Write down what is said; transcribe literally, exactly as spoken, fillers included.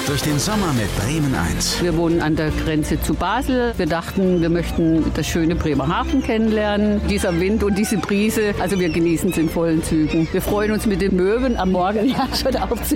durch den Sommer mit Bremen eins. Wir wohnen an der Grenze zu Basel. Wir dachten, wir möchten das schöne Bremerhaven kennenlernen. Dieser Wind und diese Brise, also wir genießen es in vollen Zügen. Wir freuen uns mit den Möwen am Morgen ja schon aufzunehmen.